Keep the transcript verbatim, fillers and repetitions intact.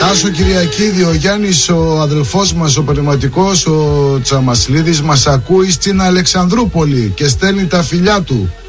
Γεια σου Κυριακίδη, ο Γιάννης, ο αδελφός μας, ο πνευματικός, ο Τσαμασλίδης μας ακούει στην Αλεξανδρούπολη και στέλνει τα φιλιά του.